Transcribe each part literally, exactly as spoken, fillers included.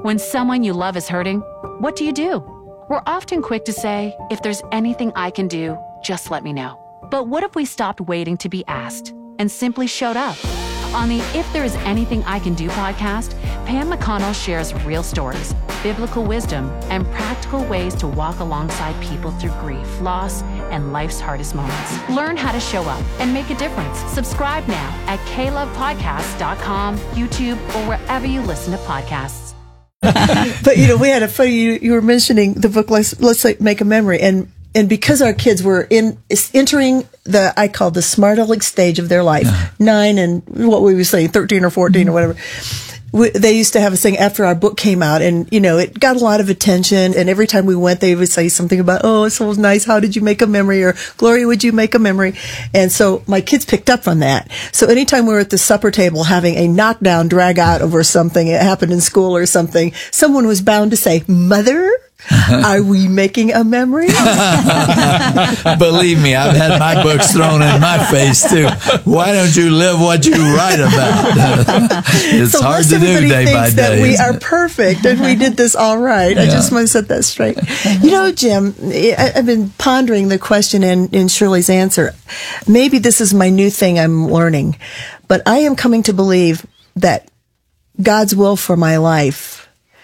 When someone you love is hurting, what do you do? We're often quick to say, if there's anything I can do, just let me know. But what if we stopped waiting to be asked and simply showed up? On the If There Is Anything I Can Do podcast, Pam McConnell shares real stories, biblical wisdom, and practical ways to walk alongside people through grief, loss, and life's hardest moments. Learn how to show up and make a difference. Subscribe now at k love podcast dot com, YouTube, or wherever you listen to podcasts. But, you know, we had a funny, you, you were mentioning the book, Let's, Let's like, Make a Memory. And And because our kids were in is entering the, I call the smart aleck stage of their life, yeah. nine and what we were saying, thirteen or fourteen mm-hmm. or whatever, we, they used to have a thing after our book came out, and, you know, it got a lot of attention. And every time we went, they would say something about, oh, it was nice. How did you make a memory? Or, Gloria, would you make a memory? And so my kids picked up on that. So anytime we were at the supper table having a knockdown, drag out over something, it happened in school or something, someone was bound to say, Mother, are we making a memory? Believe me, I've had my books thrown in my face too. Why don't you live what you write about? It's so hard to do day by day. That we are perfect and we did this all right. Yeah. I just want to set that straight. You know, Jim, I've been pondering the question and in Shirley's answer. Maybe this is my new thing I'm learning, but I am coming to believe that God's will for my life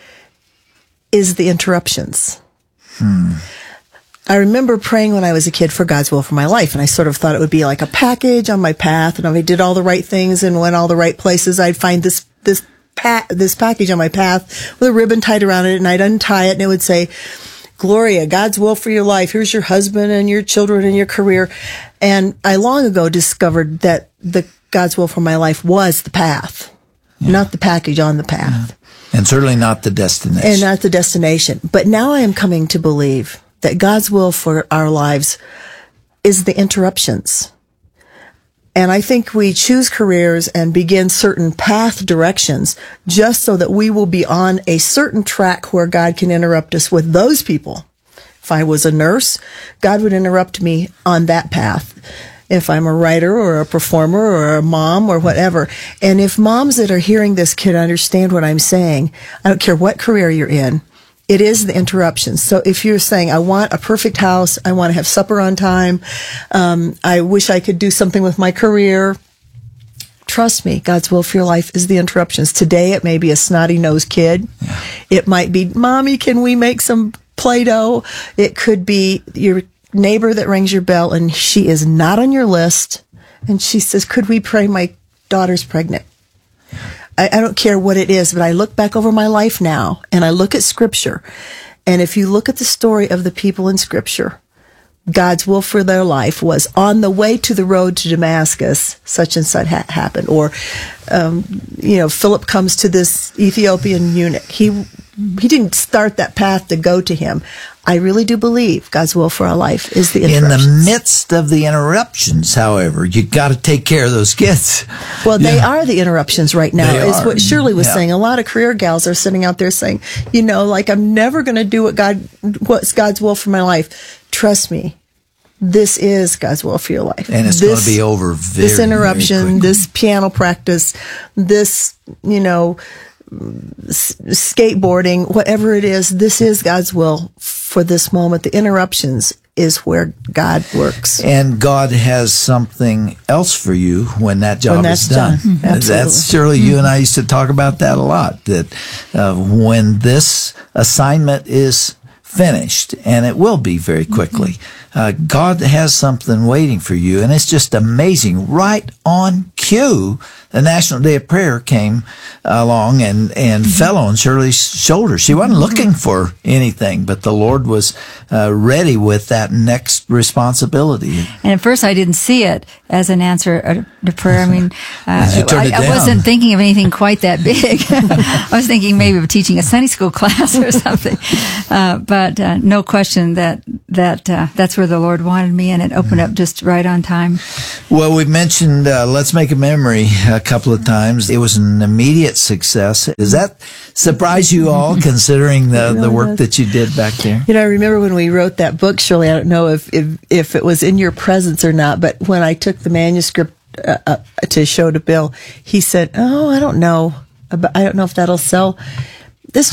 is the interruptions. Hmm. I remember praying when I was a kid for God's will for my life, and I sort of thought it would be like a package on my path, and if I did all the right things and went all the right places, I'd find this this pa- this package on my path with a ribbon tied around it, and I'd untie it, and it would say, Gloria, God's will for your life. Here's your husband and your children and your career. And I long ago discovered that the God's will for my life was the path, yeah. not the package on the path. Yeah. And certainly not the destination. And not the destination. But now I am coming to believe that God's will for our lives is the interruptions. And I think we choose careers and begin certain path directions just so that we will be on a certain track where God can interrupt us with those people. If I was a nurse, God would interrupt me on that path. If I'm a writer or a performer or a mom or whatever. And if moms that are hearing this can understand what I'm saying, I don't care what career you're in, it is the interruptions. So if you're saying, I want a perfect house, I want to have supper on time, um, I wish I could do something with my career, trust me, God's will for your life is the interruptions. Today it may be a snotty-nosed kid. Yeah. It might be, Mommy, can we make some Play-Doh? It could be your neighbor that rings your bell and she is not on your list and she says, could we pray, my daughter's pregnant? I, I don't care what it is, but I look back over my life now and I look at Scripture, and if you look at the story of the people in Scripture, God's will for their life was on the way to the road to Damascus, such and such ha- happened. Or, um, you know, Philip comes to this Ethiopian eunuch. He he didn't start that path to go to him. I really do believe God's will for our life is the interruptions. In the midst of the interruptions, however, you got to take care of those kids. Well, they yeah. are the interruptions right now. They is are. what Shirley was yeah. saying. A lot of career gals are sitting out there saying, you know, like, I'm never going to do what God, what's God's will for my life. Trust me. This is God's will for your life. And it's going to be over very, This interruption, very this piano practice, this, you know, s- skateboarding, whatever it is, this is God's will for this moment. The interruptions is where God works. And God has something else for you when that job when that's is done. done. Mm-hmm. That's surely you and I used to talk about that a lot, that uh, when this assignment is finished, and it will be very quickly, uh, God has something waiting for you, and it's just amazing. Right on cue, the National Day of Prayer came along and, and mm-hmm. fell on Shirley's shoulders. She wasn't looking for anything, but the Lord was uh, ready with that next responsibility. And at first I didn't see it as an answer to prayer. I mean, uh, you turned it I, I down. wasn't thinking of anything quite that big. I was thinking maybe of teaching a Sunday school class or something. Uh, but uh, no question that that uh, that's where the Lord wanted me, and it opened up just right on time. Well, we've mentioned uh, Let's Make a Memory a couple of times. It was an immediate success. Does that surprise you all, considering the, the work that you did back there? You know, I remember when we wrote that book, Shirley, I don't know if, if, if it was in your presence or not, but when I took the manuscript uh, uh, to show to Bill, he said, oh, I don't know. I don't know if that'll sell. This